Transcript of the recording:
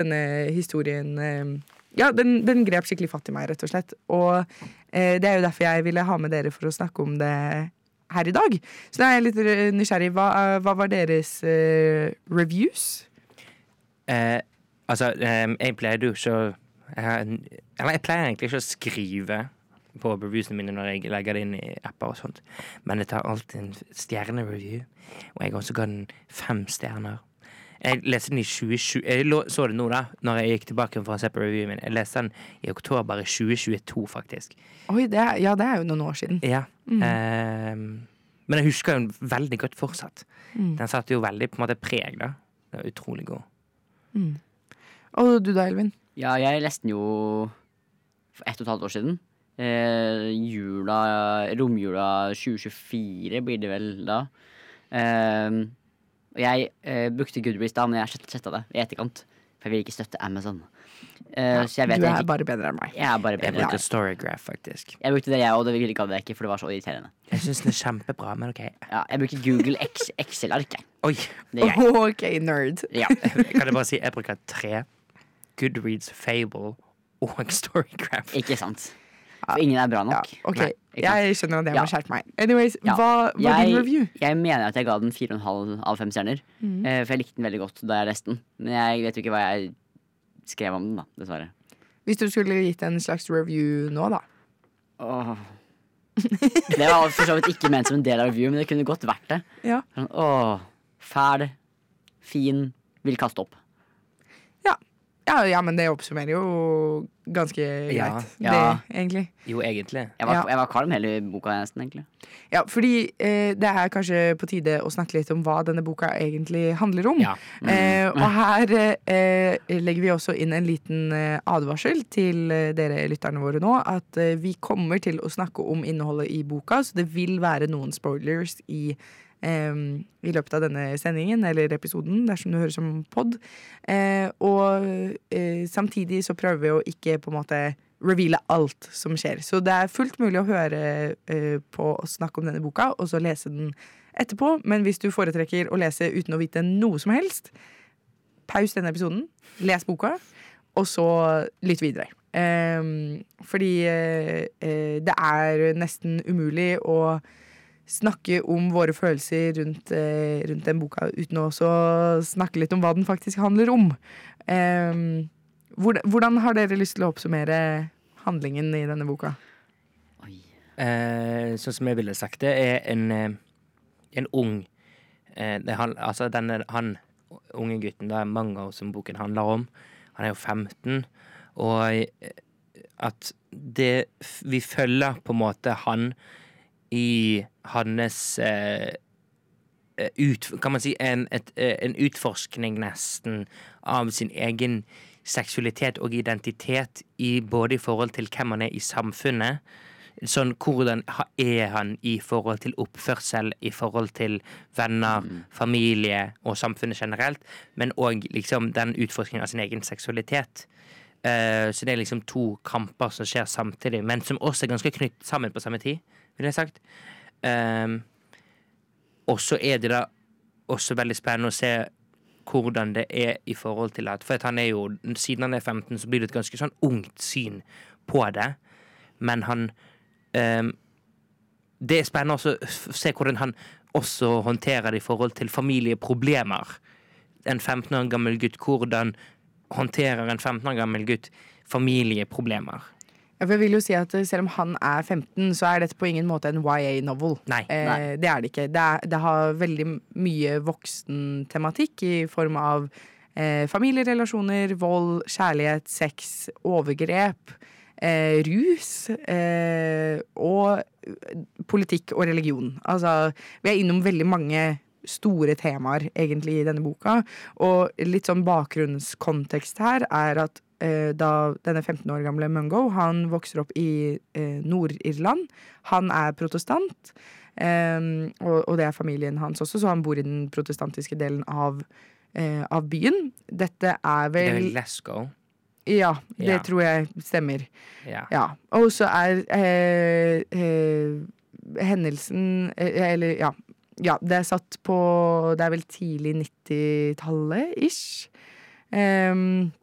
denne historien den grep skikkelig fatt i meg, rett og slett. Og det jo derfor jeg ville ha med dere for å snakke om det her i dag. Så da jeg litt nysgjerrig. Hva var deres reviews? Jeg pleide jo ikke jeg pleier egentlig ikke å skrive på reviewsene mine når jeg legger det inn i apper og sånt. Men jeg tar alltid en stjernereview, og jeg også ga den 5 stjerner. Jeg leste den i 2020. Jeg så det nå da, når jeg gikk tilbake for å se på reviewen min. Jeg leste den i oktober i 2022, faktisk. Oi, det jo noen år siden. Ja. Men jeg husker jo den veldig godt fortsatt. Den satt jo veldig på en måte preg da. Det var utrolig god. Og du da, Elvin? Ja, jeg leste den jo for 1,5 år siden. Romjula 2024 blir det vel da. Og jeg brukte Goodreads da, men jeg sletta det i etterkant. For jeg vil ikke støtte Amazon. Så jeg vet du egentlig, bare bedre enn meg. Jeg bare bedre. Jeg brukte Storygraph, faktisk. Jeg brukte det, og det gav det ikke, for det var så irriterende. Jeg synes den kjempebra, men ok. Ja, jeg bruker Google Excel-arket. Oi! Ok, nerd. Ja. Kan jeg bare si, jeg bruker 3. Goodreads, Fable og Storygraph. Ikke sant. For ingen bra nok. Ja, ok, Nei, jeg skjønner at jeg må skjerpe meg. Anyways, hva din review? Jeg mener at jeg ga den 4,5 av 5 stjerner. For jeg likte den veldig godt da jeg leste den. Men jeg vet jo ikke hva jeg skrev om den da, dessverre. Hvis du skulle gitt en slags review nå da? Det var for så vidt ikke ment som en del av review, men det kunne godt vært det. Ja. Fæl, fin, vil kaste opp. Ja, men det oppsummerer jo ganske greit, det, egentlig. Jo, egentlig. Jeg var kvalm hele boka nesten, egentlig. Ja, fordi det kanskje på tide å snakke litt om hva denne boka egentlig handler om. Ja. Og her legger vi også inn en liten advarsel til dere lytterne våre nå, at vi kommer til å snakke om innholdet i boka, så det vil være noen spoilers i løpet av denne sendingen eller episoden, dersom du hører som podd. Og samtidig så prøver vi å ikke på en måte reveale alt som skjer. Så det fullt mulig å høre på å snakke om denne boka, og så lese den etterpå. Men hvis du foretrekker å lese uten å vite noe som helst, paus denne episoden, les boka, og så lytt videre. Fordi det nesten umulig å snakke om våre følelser rundt den boka uten å også snakke litt om hva den faktisk handler om. Hvordan har dere lyst til å oppsummere handlingen i denne boka? Sånn som jeg ville sagt det, en ung han unge gutten, det Mango som boken handler om. Han jo 15, og at vi følger på en måte han i hans kan man si en utforskning nesten av sin egen seksualitet og identitet både i forhold til hvem han i samfunnet, sånn hvordan han i forhold til oppførsel, i forhold til venner, familie og samfunnet generelt, men også liksom den utforskningen av sin egen seksualitet. Så det liksom 2 kamper som skjer samtidig, men som også ganske knyttet sammen på samme tid, vil jeg sagt. Og så det da også veldig spennende å se hvordan det i forhold til at, for at han jo, siden han 15, så blir det et ganske sånn ungt syn på det, men han det spennende også å se hvordan han også håndterer det i forhold til familieproblemer. En 15 år gammel gutt, hvordan håndterer en 15 år gammel gutt familieproblemer? Ja, for jeg vil jo si at selv om han 15, så dette på ingen måte en YA-novel. Nei. Det det ikke. Det har veldig mye voksen tematikk i form av familierelasjoner, vold, kjærlighet, sex, overgrep, rus og politikk og religion. Altså, vi innom veldig mange store temaer egentlig i denne boka, og litt sånn bakgrunnskontekst her at da denne 15 år gamle Mungo, han vokser opp i Nord-Irland. Han protestant, og det familien hans også, så han bor i den protestantiske delen av byen. Dette vel... Det Glasgow. Ja, det tror jeg stemmer. Ja. Og så hendelsen, eller ja, det satt på, det vel tidlig 90-tallet, ish.